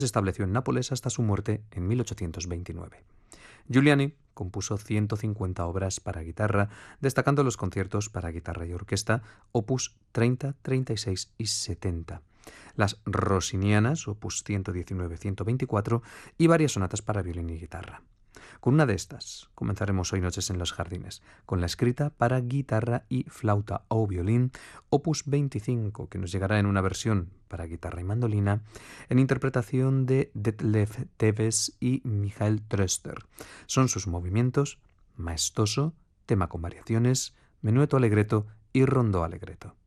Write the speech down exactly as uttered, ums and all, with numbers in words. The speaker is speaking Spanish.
Se estableció en Nápoles hasta su muerte en mil ochocientos veintinueve. Giuliani compuso ciento cincuenta obras para guitarra, destacando los conciertos para guitarra y orquesta, opus treinta, treinta y seis y setenta, las Rossinianas, opus ciento diecinueve, ciento veinticuatro y varias sonatas para violín y guitarra. Con una de estas comenzaremos hoy Noches en los Jardines, con la escrita para guitarra y flauta o violín, opus veinticinco, que nos llegará en una versión para guitarra y mandolina, en interpretación de Detlef Teves y Michael Tröster. Son sus movimientos maestoso, tema con variaciones, menueto allegretto y rondó allegretto.